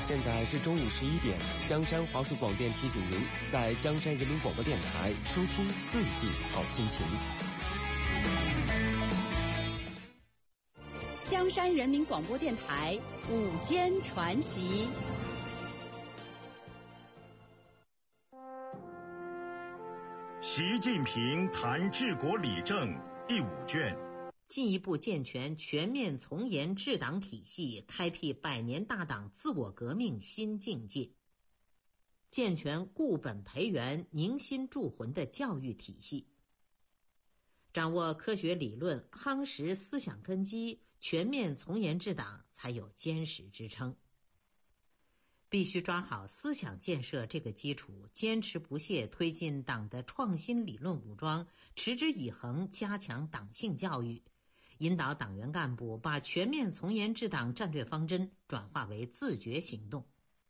现在是中午11点，江山华数广电提醒您，在江山人民广播电台收听4季好心情。 江山人民广播电台午间传习。 习近平谈治国理政第5卷， 进一步健全全面从严治党体系，开辟百年大党自我革命新境界。健全固本培元、凝心铸魂的教育体系，掌握科学理论，夯实思想根基，全面从严治党才有坚实支撑。必须抓好思想建设这个基础，坚持不懈推进党的创新理论武装，持之以恒加强党性教育，引导党员干部把全面从严治党战略方针转化为自觉行动。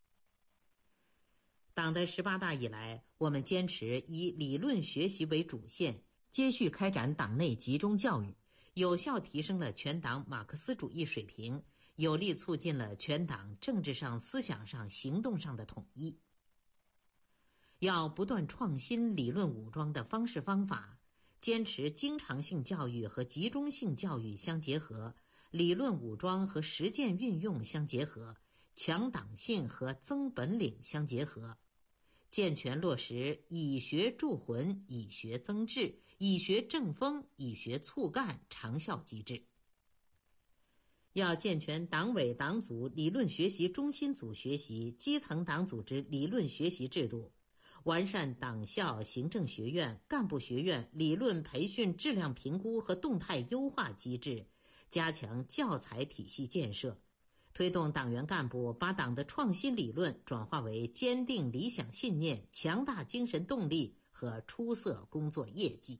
党的18大以来，我们坚持以理论学习为主线，接续开展党内集中教育，有效提升了全党马克思主义水平，有力促进了全党政治上、思想上、行动上的统一。要不断创新理论武装的方式方法，坚持经常性教育和集中性教育相结合，理论武装和实践运用相结合，强党性和增本领相结合，健全落实以学铸魂、以学增智、以学正风、以学促干长效机制。要健全党委党组理论学习中心组学习、基层党组织理论学习制度，完善党校、行政学院、干部学院理论培训质量评估和动态优化机制，加强教材体系建设，推动党员干部把党的创新理论转化为坚定理想信念、强大精神动力和出色工作业绩。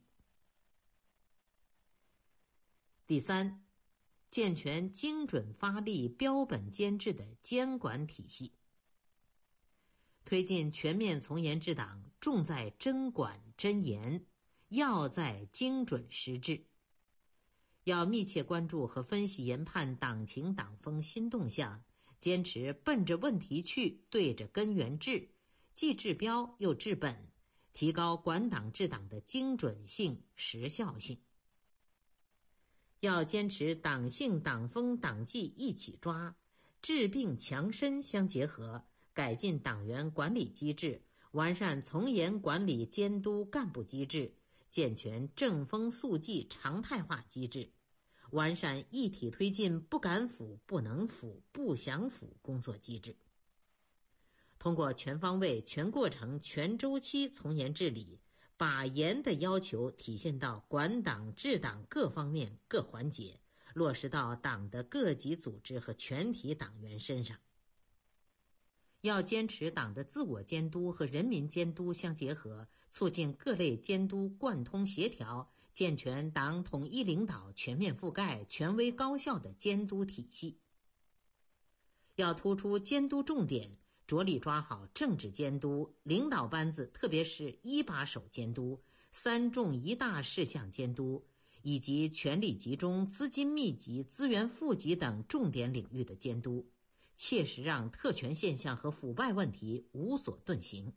第3，健全精准发力、标本兼治的监管体系，推进全面从严治党，重在真管真严，要在精准实质。要密切关注和分析研判党情党风新动向，坚持奔着问题去，对着根源治，既治标又治本，提高管党治党的精准性、时效性。要坚持党性、党风、党纪一起抓，治病强身相结合，改进党员管理机制，完善从严管理监督干部机制，健全正风肃纪常态化机制，完善一体推进不敢腐、不能腐、不想腐工作机制。通过全方位、全过程、全周期从严治理，把严的要求体现到管党治党各方面各环节，落实到党的各级组织和全体党员身上。要坚持党的自我监督和人民监督相结合，促进各类监督贯通协调，健全党统一领导全面覆盖、权威高效的监督体系。要突出监督重点，着力抓好政治监督、领导班子特别是1把手监督、3重1大事项监督，以及权力集中、资金密集、资源富集等重点领域的监督，切实让特权现象和腐败问题无所遁形。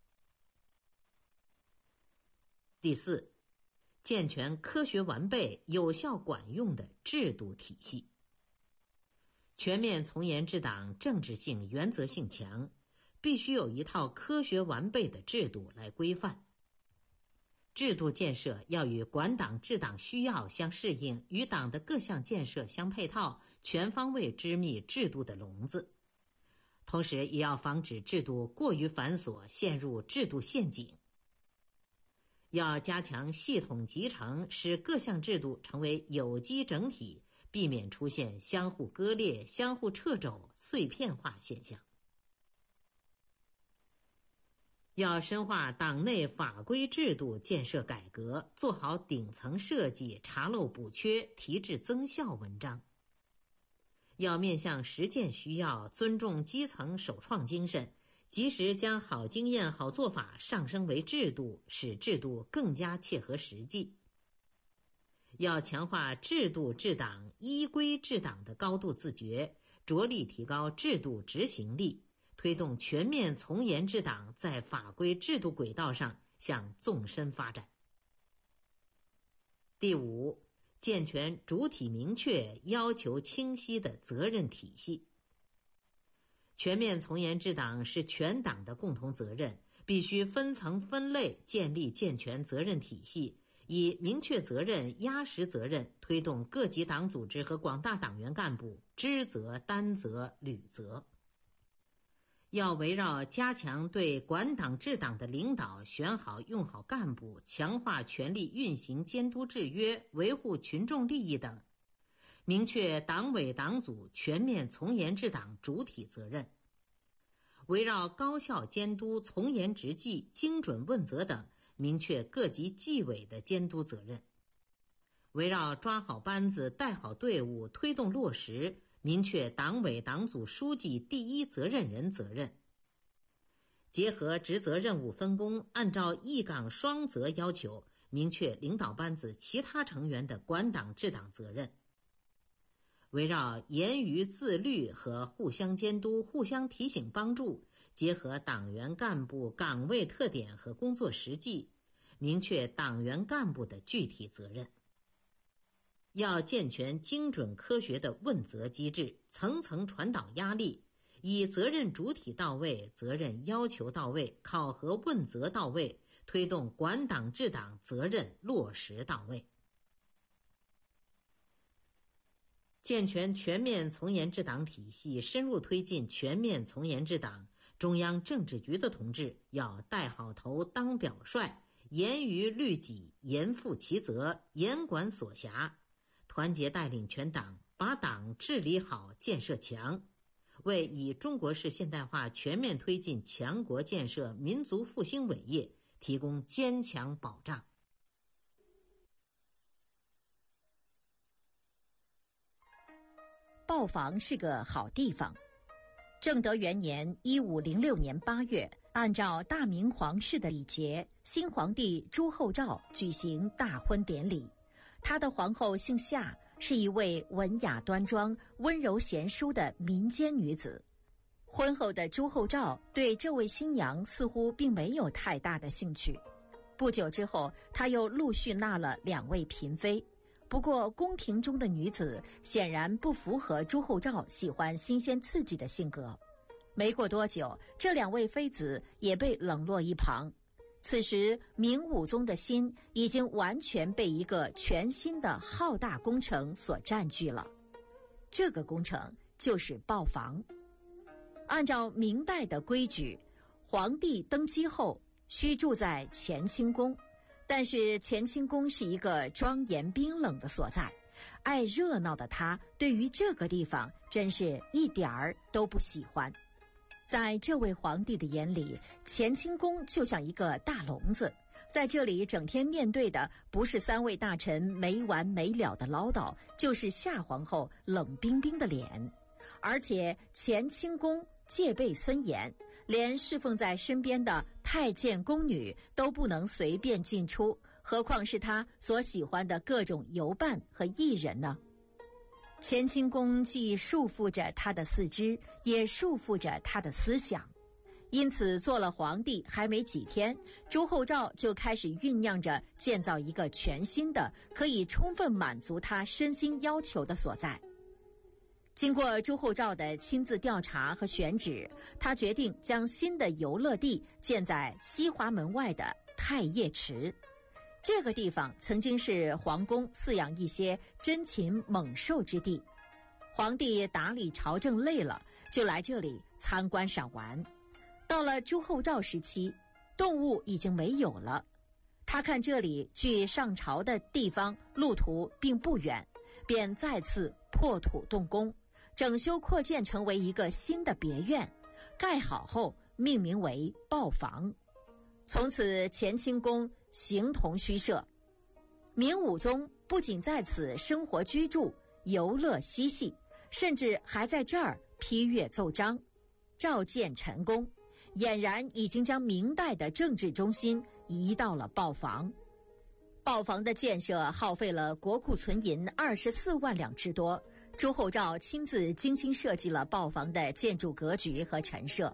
第4，健全科学完备、有效管用的制度体系。全面从严治党政治性、原则性强，必须有一套科学完备的制度来规范。制度建设要与管党治党需要相适应，与党的各项建设相配套，全方位织密制度的笼子。同时也要防止制度过于繁琐，陷入制度陷阱。要加强系统集成，使各项制度成为有机整体，避免出现相互割裂、相互掣肘、碎片化现象。要深化党内法规制度建设改革，做好顶层设计、查漏补缺、提质增效文章。要面向实践需要，尊重基层首创精神，及时将好经验、好做法上升为制度，使制度更加切合实际。要强化制度治党、依规治党的高度自觉，着力提高制度执行力， 推动全面从严治党在法规制度轨道上向纵深发展。第五，健全主体明确、要求清晰的责任体系。全面从严治党是全党的共同责任，必须分层分类建立健全责任体系，以明确责任、压实责任，推动各级党组织和广大党员干部知责、担责、履责。要围绕加强对管党治党的领导，选好用好干部，强化权力运行监督制约，维护群众利益等，明确党委党组全面从严治党主体责任，围绕高效监督、从严执纪、精准问责等，明确各级纪委的监督责任，围绕抓好班子、带好队伍、推动落实，明确党委党组书记第一责任人责任，结合职责任务分工，按照一岗双责要求，明确领导班子其他成员的管党治党责任，围绕严于自律和互相监督、互相提醒帮助，结合党员干部岗位特点和工作实际，明确党员干部的具体责任。要健全精准科学的问责机制，层层传导压力，以责任主体到位、责任要求到位、考核问责到位，推动管党治党责任落实到位。健全全面从严治党体系，深入推进全面从严治党，中央政治局的同志要带好头、当表率，严于律己，严负其责，严管所辖，团结带领全党，把党治理好、建设强，为以中国式现代化全面推进强国建设、民族复兴伟业提供坚强保障。 豹房是个好地方。正德元年1506年8月，按照大明皇室的礼节，新皇帝朱厚照举行大婚典礼。他的皇后姓夏，是一位文雅端庄、温柔贤淑的民间女子。婚后的朱厚照对这位新娘似乎并没有太大的兴趣。不久之后，他又陆续纳了2位嫔妃。不过宫廷中的女子显然不符合朱厚照喜欢新鲜刺激的性格。没过多久，这2位妃子也被冷落一旁。此时明武宗的心已经完全被一个全新的浩大工程所占据了。这个工程就是豹房。按照明代的规矩，皇帝登基后需住在乾清宫，但是乾清宫是一个庄严冰冷的所在，爱热闹的他对于这个地方真是一点儿都不喜欢。在这位皇帝的眼里，乾清宫就像一个大笼子，在这里整天面对的不是3位大臣没完没了的唠叨，就是夏皇后冷冰冰的脸。而且乾清宫戒备森严，连侍奉在身边的太监宫女都不能随便进出，何况是他所喜欢的各种游伴和艺人呢？乾清宫既束缚着他的四肢，也束缚着他的思想。因此做了皇帝还没几天，朱厚照就开始酝酿着建造一个全新的可以充分满足他身心要求的所在。经过朱厚照的亲自调查和选址，他决定将新的游乐地建在西华门外的太液池。这个地方曾经是皇宫饲养一些珍禽猛兽之地，皇帝打理朝政累了，就来这里参观赏玩。到了朱厚照时期，动物已经没有了，他看这里距上朝的地方路途并不远，便再次破土动工，整修扩建成为一个新的别院，盖好后命名为豹房。从此乾清宫形同虚设。明武宗不仅在此生活居住、游乐嬉戏，甚至还在这儿批阅奏章，召见陈宫，俨然已经将明代的政治中心移到了豹房。豹房的建设耗费了国库存银24万两之多，朱厚照亲自精心设计了豹房的建筑格局和陈设。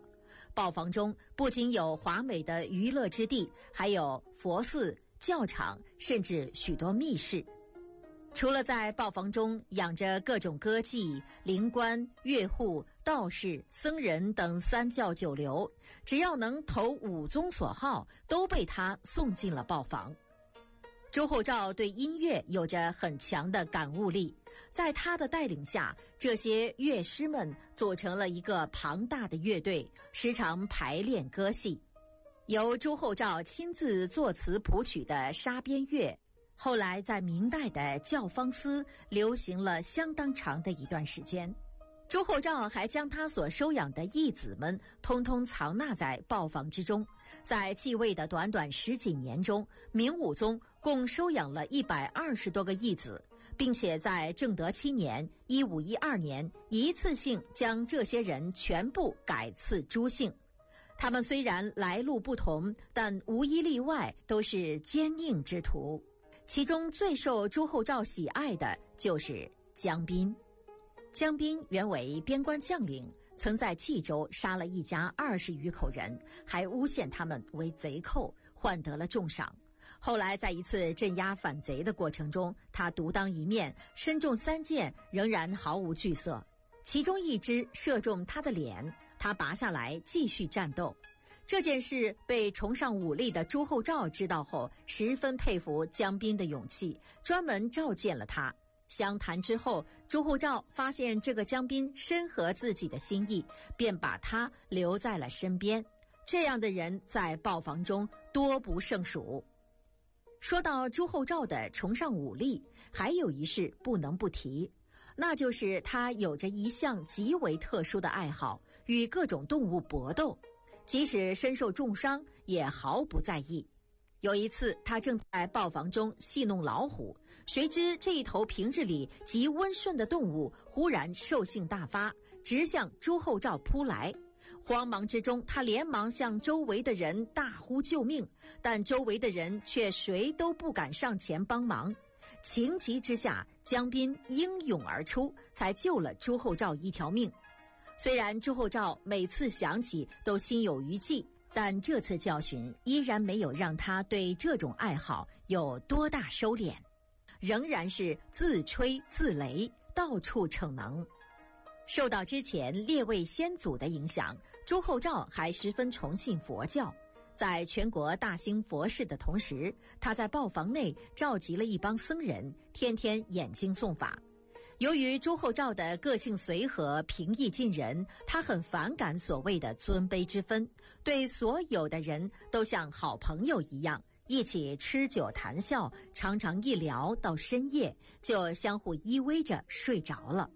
豹房中不仅有华美的娱乐之地，还有佛寺、教场，甚至许多密室。除了在豹房中养着各种歌妓、灵官、乐户、道士、僧人等三教九流，只要能投武宗所好，都被他送进了豹房。朱厚照对音乐有着很强的感悟力，在他的带领下，这些乐师们组成了一个庞大的乐队，时常排练歌戏。由朱厚照亲自作词谱曲的沙边乐，后来在明代的教坊司流行了相当长的一段时间。朱厚照还将他所收养的义子们通通藏纳在豹房之中。在继位的短短10几年中，明武宗共收养了120多个义子，并且在正德7年1512年一次性将这些人全部改赐朱姓。他们虽然来路不同，但无一例外都是奸佞之徒。其中最受朱厚照喜爱的就是江彬。江彬原为边关将领，曾在冀州杀了一家20余口人，还诬陷他们为贼寇，换得了重赏。后来在一次镇压反贼的过程中，他独当一面，身中3箭，仍然毫无惧色。其中一支射中他的脸，他拔下来继续战斗。这件事被崇尚武力的朱厚照知道后，十分佩服江彬的勇气，专门召见了他。详谈之后，朱厚照发现这个江彬深合自己的心意，便把他留在了身边。这样的人在豹房中多不胜数。说到朱厚照的崇尚武力，还有一事不能不提，那就是他有着一项极为特殊的爱好，与各种动物搏斗，即使身受重伤也毫不在意。有一次，他正在豹房中戏弄老虎，谁知这一头平日里极温顺的动物忽然兽性大发，直向朱厚照扑来。慌忙之中，他连忙向周围的人大呼救命，但周围的人却谁都不敢上前帮忙。情急之下，江彬英勇而出，才救了朱厚照一条命。虽然朱厚照每次想起都心有余悸，但这次教训依然没有让他对这种爱好有多大收敛，仍然是自吹自擂，到处逞能。受到之前列位先祖的影响，朱厚照还十分崇信佛教。在全国大兴佛事的同时，他在豹房内召集了一帮僧人，天天演经诵法。由于朱厚照的个性随和、平易近人，他很反感所谓的尊卑之分，对所有的人都像好朋友一样，一起吃酒谈笑，常常一聊到深夜，就相互依偎着睡着了。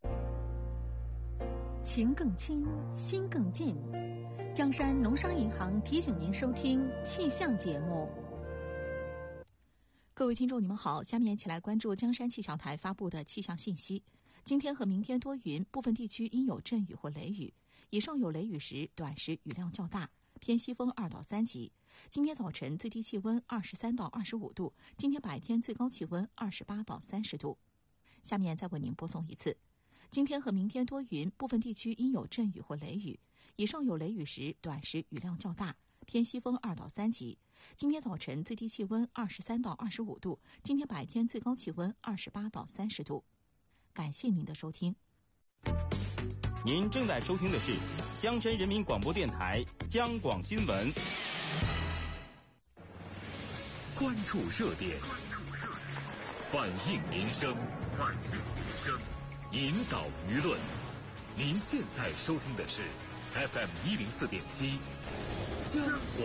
情更亲，心更近。江山农商银行提醒您收听气象节目。 各位听众，你们好，下面一起来关注江山气象台发布的气象信息。今天和明天多云，部分地区应有阵雨或雷雨，以上有雷雨时，短时雨量较大，偏西风2到3级。今天早晨最低气温23到25度，今天白天最高气温28到30度。下面再为您播送一次。今天和明天多云，部分地区应有阵雨或雷雨，以上有雷雨时，短时雨量较大，偏西风2到3级。今天早晨最低气温23到25度，今天白天最高气温28到30度。感谢您的收听。 您正在收听的是江山人民广播电台江广新闻。 关注热点，反映民生，引导舆论。您现在收听的是 FM104.7江广